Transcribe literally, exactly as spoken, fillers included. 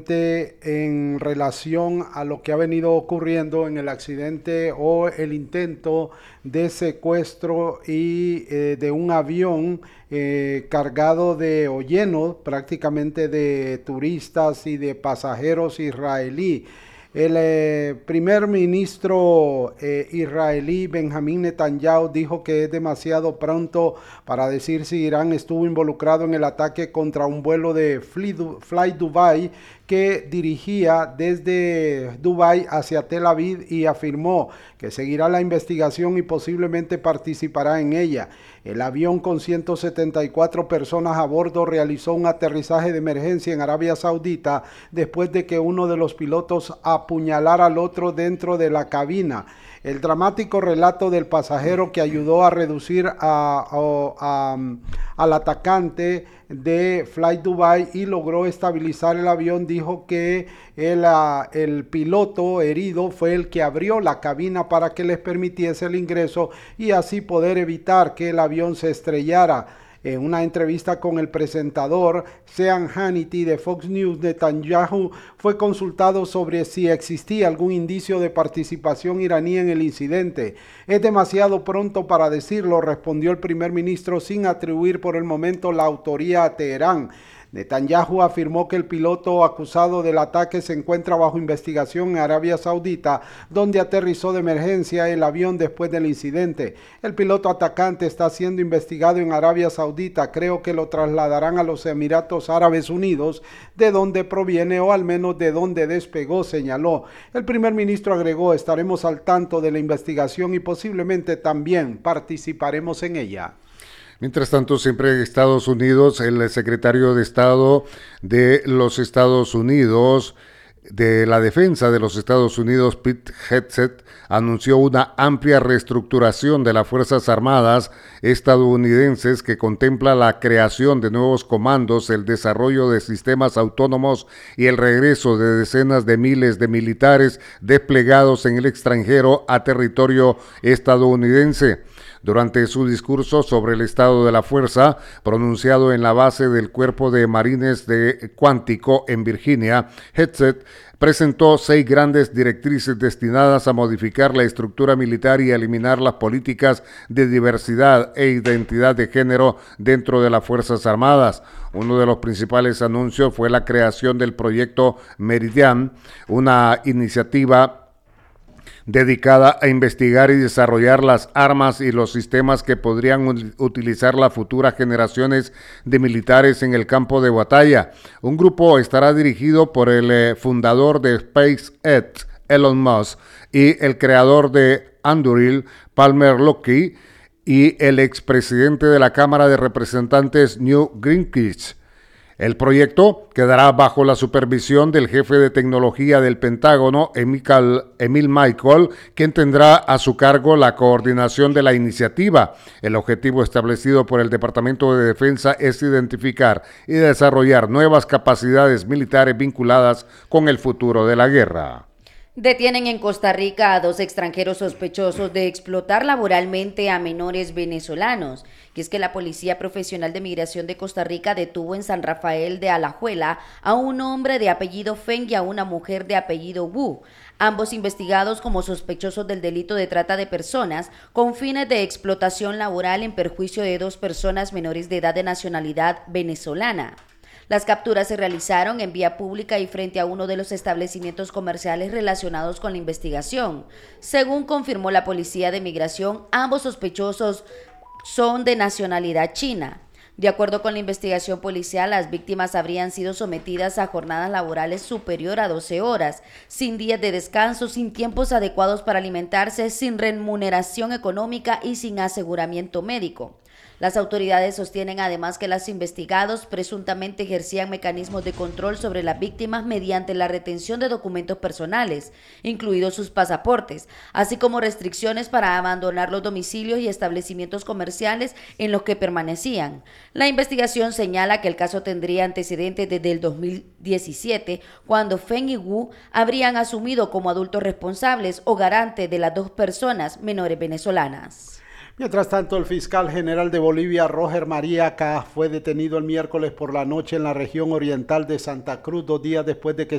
precisamente en relación a lo que ha venido ocurriendo en el accidente o el intento de secuestro y eh, de un avión eh, cargado de o lleno prácticamente de turistas y de pasajeros israelí. El eh, primer ministro eh, israelí Benjamín Netanyahu dijo que es demasiado pronto para decir si Irán estuvo involucrado en el ataque contra un vuelo de Fly Dubai que dirigía desde Dubái hacia Tel Aviv, y afirmó que seguirá la investigación y posiblemente participará en ella. El avión con ciento setenta y cuatro personas a bordo realizó un aterrizaje de emergencia en Arabia Saudita después de que uno de los pilotos apuñalara al otro dentro de la cabina. El dramático relato del pasajero que ayudó a reducir a, a, a, al atacante de Flight Dubai y logró estabilizar el avión dijo que el, el piloto herido fue el que abrió la cabina para que les permitiese el ingreso y así poder evitar que el avión se estrellara. En una entrevista con el presentador Sean Hannity de Fox News, Netanyahu fue consultado sobre si existía algún indicio de participación iraní en el incidente. Es demasiado pronto para decirlo, respondió el primer ministro sin atribuir por el momento la autoría a Teherán. Netanyahu afirmó que el piloto acusado del ataque se encuentra bajo investigación en Arabia Saudita, donde aterrizó de emergencia el avión después del incidente. El piloto atacante está siendo investigado en Arabia Saudita. Creo que lo trasladarán a los Emiratos Árabes Unidos, de donde proviene o al menos de donde despegó, señaló. El primer ministro agregó: estaremos al tanto de la investigación y posiblemente también participaremos en ella. Mientras tanto, siempre en Estados Unidos, el secretario de Estado de los Estados Unidos, de la Defensa de los Estados Unidos, Pete Hegseth, anunció una amplia reestructuración de las Fuerzas Armadas estadounidenses que contempla la creación de nuevos comandos, el desarrollo de sistemas autónomos y el regreso de decenas de miles de militares desplegados en el extranjero a territorio estadounidense. Durante su discurso sobre el estado de la fuerza, pronunciado en la base del Cuerpo de Marines de Cuántico en Virginia, Hegseth presentó seis grandes directrices destinadas a modificar la estructura militar y a eliminar las políticas de diversidad e identidad de género dentro de las Fuerzas Armadas. Uno de los principales anuncios fue la creación del proyecto Meridian, una iniciativa dedicada a investigar y desarrollar las armas y los sistemas que podrían utilizar las futuras generaciones de militares en el campo de batalla. Un grupo estará dirigido por el eh, fundador de SpaceX, Elon Musk, y el creador de Anduril, Palmer Luckey, y el expresidente de la Cámara de Representantes, Newt Gingrich. El proyecto quedará bajo la supervisión del jefe de tecnología del Pentágono, Emil Michael, quien tendrá a su cargo la coordinación de la iniciativa. El objetivo establecido por el Departamento de Defensa es identificar y desarrollar nuevas capacidades militares vinculadas con el futuro de la guerra. Detienen en Costa Rica a dos extranjeros sospechosos de explotar laboralmente a menores venezolanos. Y es que la Policía Profesional de Migración de Costa Rica detuvo en San Rafael de Alajuela a un hombre de apellido Feng y a una mujer de apellido Wu, ambos investigados como sospechosos del delito de trata de personas con fines de explotación laboral en perjuicio de dos personas menores de edad de nacionalidad venezolana. Las capturas se realizaron en vía pública y frente a uno de los establecimientos comerciales relacionados con la investigación. Según confirmó la Policía de Migración, ambos sospechosos son de nacionalidad china. De acuerdo con la investigación policial, las víctimas habrían sido sometidas a jornadas laborales superior a doce horas, sin días de descanso, sin tiempos adecuados para alimentarse, sin remuneración económica y sin aseguramiento médico. Las autoridades sostienen además que los investigados presuntamente ejercían mecanismos de control sobre las víctimas mediante la retención de documentos personales, incluidos sus pasaportes, así como restricciones para abandonar los domicilios y establecimientos comerciales en los que permanecían. La investigación señala que el caso tendría antecedentes desde el dos mil diecisiete, cuando Feng y Wu habrían asumido como adultos responsables o garantes de las dos personas menores venezolanas. Mientras tanto, el fiscal general de Bolivia, Roger Maríaca, fue detenido el miércoles por la noche en la región oriental de Santa Cruz, dos días después de que